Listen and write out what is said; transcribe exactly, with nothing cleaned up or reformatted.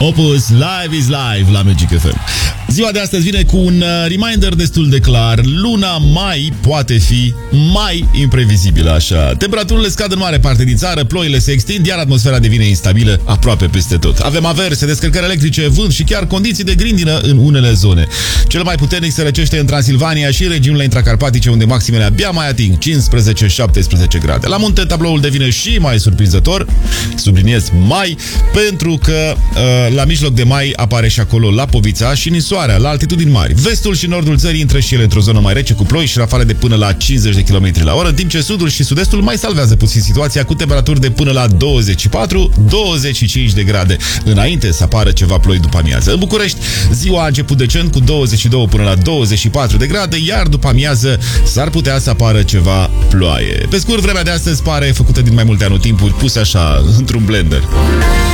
Opus, Live is Live la Magic F M. Ziua de astăzi vine cu un reminder destul de clar. Luna mai poate fi mai imprevizibilă, așa. Temperaturile scad în mare parte din țară, ploile se extind, iar atmosfera devine instabilă aproape peste tot. Avem averse, descărcări electrice, vânt și chiar condiții de grindină în unele zone. Cel mai puternic se răcește în Transilvania și regiunile intracarpatice, unde maximele abia mai ating cincisprezece șaptesprezece grade. La munte tabloul devine și mai surprinzător, subliniez mai, pentru că uh, la mijloc de mai apare și acolo Lapovița și Nisoarea, la altitudini mari. Vestul și nordul țării intră și ele într-o zonă mai rece, cu ploi și rafale de până la cincizeci de kilometri la oră, în timp ce sudul și sud-estul mai salvează puțin situația, cu temperaturi de până la douăzeci și patru douăzeci și cinci de grade, înainte să apară ceva ploi după amiază. În București, ziua a început decent cu douăzeci și doi până la douăzeci și patru de grade, iar după amiază s-ar putea să apară ceva ploaie. Pe scurt, vremea de astăzi pare făcută din mai multe anotimpuri puse așa într-un blender.